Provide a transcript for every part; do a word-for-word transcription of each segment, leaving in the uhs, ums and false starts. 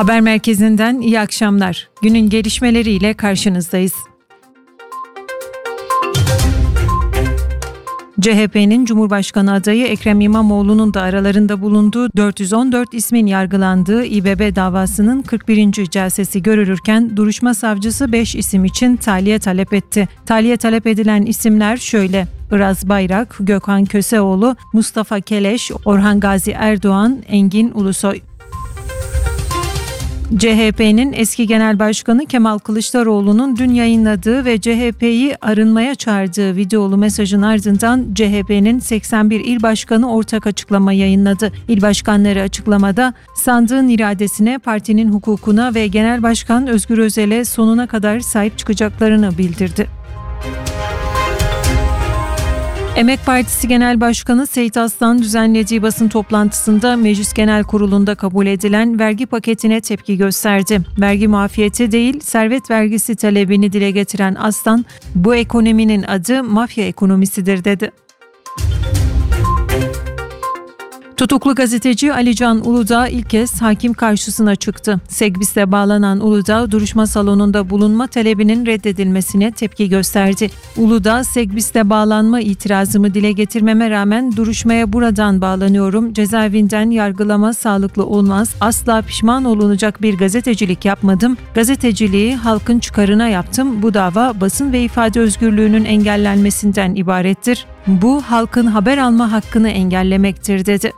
Haber merkezinden iyi akşamlar. Günün gelişmeleriyle karşınızdayız. C H P'nin Cumhurbaşkanı adayı Ekrem İmamoğlu'nun da aralarında bulunduğu dört yüz on dört ismin yargılandığı İBB davasının kırk birinci celsesi görülürken duruşma savcısı beş isim için tahliye talep etti. Tahliye talep edilen isimler şöyle: Iraz Bayrak, Gökhan Köseoğlu, Mustafa Keleş, Orhan Gazi Erdoğan, Engin Ulusoy. C H P'nin eski genel başkanı Kemal Kılıçdaroğlu'nun dün yayınladığı ve C H P'yi arınmaya çağırdığı videolu mesajın ardından C H P'nin seksen bir il başkanı ortak açıklama yayınladı. İl başkanları açıklamada sandığın iradesine, partinin hukukuna ve Genel Başkan Özgür Özel'e sonuna kadar sahip çıkacaklarını bildirdi. Emek Partisi Genel Başkanı Seyit Aslan düzenlediği basın toplantısında Meclis Genel Kurulu'nda kabul edilen vergi paketine tepki gösterdi. Vergi muafiyeti değil, servet vergisi talebini dile getiren Aslan, bu ekonominin adı mafya ekonomisidir dedi. Tutuklu gazeteci Ali Can Uludağ ilk kez hakim karşısına çıktı. Segbis'te bağlanan Uludağ, duruşma salonunda bulunma talebinin reddedilmesine tepki gösterdi. Uludağ, Segbis'te bağlanma itirazımı dile getirmeme rağmen duruşmaya buradan bağlanıyorum. Cezaevinden yargılama sağlıklı olmaz. Asla pişman olunacak bir gazetecilik yapmadım. Gazeteciliği halkın çıkarına yaptım. Bu dava basın ve ifade özgürlüğünün engellenmesinden ibarettir. Bu halkın haber alma hakkını engellemektir dedi.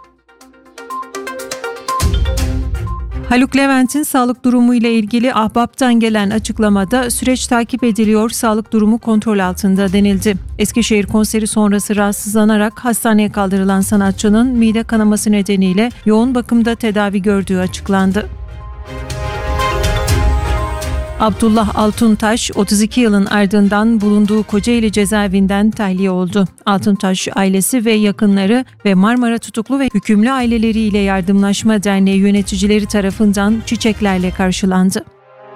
Haluk Levent'in sağlık durumu ile ilgili Ahbap'tan gelen açıklamada süreç takip ediliyor, sağlık durumu kontrol altında denildi. Eskişehir konseri sonrası rahatsızlanarak hastaneye kaldırılan sanatçının mide kanaması nedeniyle yoğun bakımda tedavi gördüğü açıklandı. Abdullah Altuntaş, otuz iki yılın ardından bulunduğu Kocaeli cezaevinden tahliye oldu. Altuntaş ailesi ve yakınları ve Marmara Tutuklu ve Hükümlü Aileleriyle Yardımlaşma Derneği yöneticileri tarafından çiçeklerle karşılandı.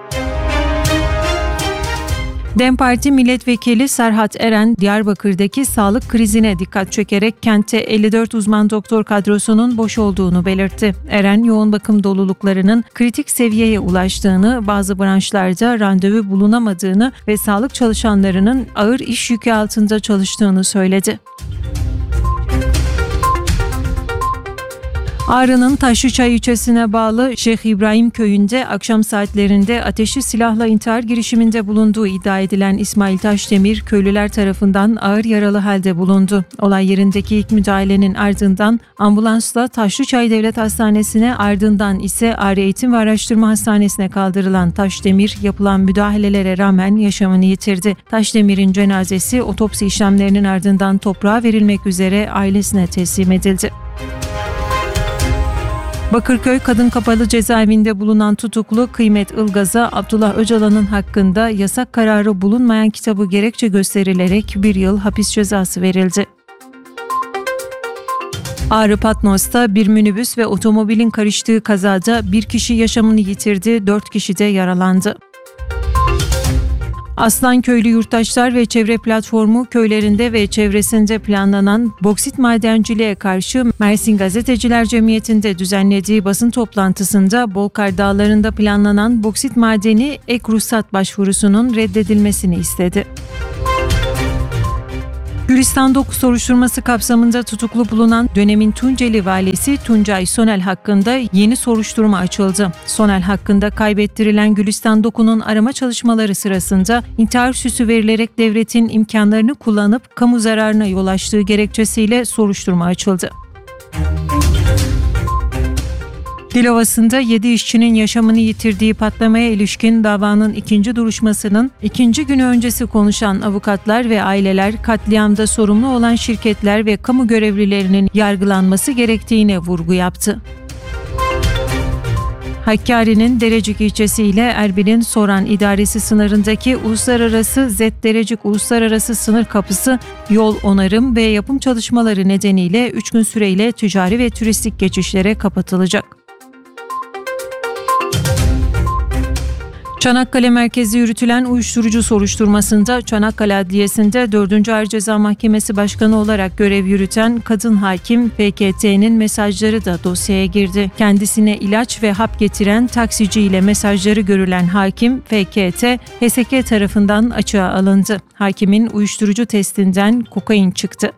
DEM Parti Milletvekili Serhat Eren, Diyarbakır'daki sağlık krizine dikkat çekerek kentte elli dört uzman doktor kadrosunun boş olduğunu belirtti. Eren, yoğun bakım doluluklarının kritik seviyeye ulaştığını, bazı branşlarda randevu bulunamadığını ve sağlık çalışanlarının ağır iş yükü altında çalıştığını söyledi. Ağrı'nın Taşlıçay ilçesine bağlı Şeyh İbrahim köyünde akşam saatlerinde ateşli silahla intihar girişiminde bulunduğu iddia edilen İsmail Taşdemir, köylüler tarafından ağır yaralı halde bulundu. Olay yerindeki ilk müdahalenin ardından ambulansla Taşlıçay Devlet Hastanesi'ne, ardından ise Ağrı Eğitim ve Araştırma Hastanesi'ne kaldırılan Taşdemir, yapılan müdahalelere rağmen yaşamını yitirdi. Taşdemir'in cenazesi otopsi işlemlerinin ardından toprağa verilmek üzere ailesine teslim edildi. Bakırköy Kadın Kapalı Cezaevinde bulunan tutuklu Kıymet Ilgaz'a Abdullah Öcalan'ın hakkında yasak kararı bulunmayan kitabı gerekçe gösterilerek bir yıl hapis cezası verildi. Ağrı Patnos'ta bir minibüs ve otomobilin karıştığı kazada bir kişi yaşamını yitirdi, dört kişi de yaralandı. Aslanköylü Yurttaşlar ve Çevre Platformu köylerinde ve çevresinde planlanan boksit madenciliğe karşı Mersin Gazeteciler Cemiyeti'nde düzenlediği basın toplantısında Bolkar Dağları'nda planlanan boksit madeni ek ruhsat başvurusunun reddedilmesini istedi. Gülistan Doku soruşturması kapsamında tutuklu bulunan dönemin Tunceli valisi Tuncay Sonel hakkında yeni soruşturma açıldı. Sonel hakkında kaybettirilen Gülistan Doku'nun arama çalışmaları sırasında intihar süsü verilerek devletin imkanlarını kullanıp kamu zararına yol açtığı gerekçesiyle soruşturma açıldı. Dilovası'nda yedi işçinin yaşamını yitirdiği patlamaya ilişkin davanın ikinci duruşmasının ikinci günü öncesi konuşan avukatlar ve aileler, katliamda sorumlu olan şirketler ve kamu görevlilerinin yargılanması gerektiğine vurgu yaptı. Hakkari'nin Derecik ilçesi ile Erbil'in Soran İdaresi sınırındaki uluslararası Z-Derecik Uluslararası Sınır Kapısı yol onarım ve yapım çalışmaları nedeniyle üç gün süreyle ticari ve turistik geçişlere kapatılacak. Çanakkale merkezi yürütülen uyuşturucu soruşturmasında Çanakkale Adliyesi'nde dördüncü Ağır Ceza Mahkemesi Başkanı olarak görev yürüten kadın hakim F K T'nin mesajları da dosyaya girdi. Kendisine ilaç ve hap getiren taksici ile mesajları görülen hakim F K T, H S K tarafından açığa alındı. Hakimin uyuşturucu testinden kokain çıktı.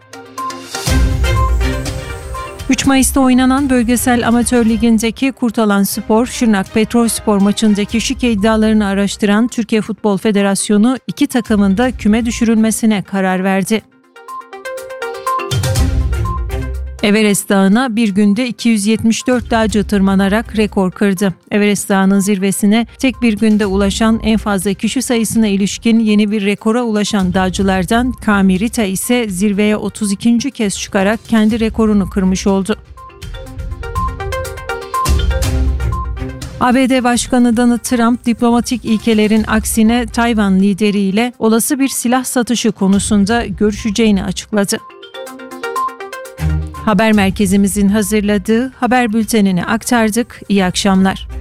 üç Mayıs'ta oynanan Bölgesel Amatör Ligi'ndeki Kurtalanspor, Şırnak Petrolspor maçındaki şike iddialarını araştıran Türkiye Futbol Federasyonu iki takımın da küme düşürülmesine karar verdi. Everest Dağı'na bir günde iki yüz yetmiş dört dağcı tırmanarak rekor kırdı. Everest Dağı'nın zirvesine tek bir günde ulaşan en fazla kişi sayısına ilişkin yeni bir rekora ulaşan dağcılardan Kami Rita ise zirveye otuz ikinci kez çıkarak kendi rekorunu kırmış oldu. A B D Başkanı Donald Trump, diplomatik ilkelerin aksine Tayvan lideriyle olası bir silah satışı konusunda görüşeceğini açıkladı. Haber merkezimizin hazırladığı haber bültenini aktardık. İyi akşamlar.